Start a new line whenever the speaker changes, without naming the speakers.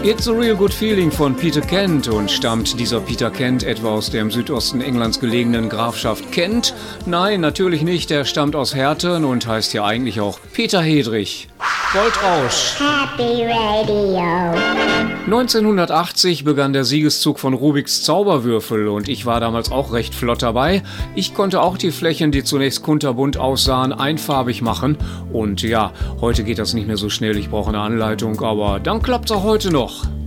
It's a Real Good Feeling von Peter Kent. Und stammt dieser Peter Kent etwa aus der im Südosten Englands gelegenen Grafschaft Kent? Nein, natürlich nicht. Er stammt aus Herten und heißt ja eigentlich auch Peter Hedrich. Goldrausch.
Happy Radio.
1980 begann der Siegeszug von Rubiks Zauberwürfel und ich war damals auch recht flott dabei. Ich konnte auch die Flächen, die zunächst kunterbunt aussahen, einfarbig machen. Und ja, heute geht das nicht mehr so schnell, ich brauche eine Anleitung, aber dann klappt's auch heute noch.